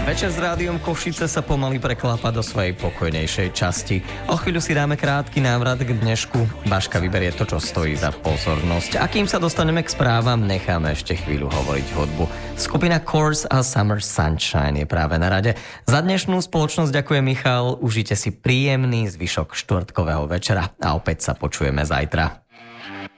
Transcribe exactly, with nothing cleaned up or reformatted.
Večer s Rádiom Košice sa pomaly preklápa do svojej pokojnejšej časti. O chvíľu si dáme krátky návrat k dnešku. Baška vyberie to, čo stojí za pozornosť. A kým sa dostaneme k správam, necháme ešte chvíľu hovoriť hudbu. Skupina Course a Summer Sunshine je práve na rade. Za dnešnú spoločnosť ďakujem Michal. Užite si príjemný zvyšok štvrtkového večera a opäť sa počujeme zajtra.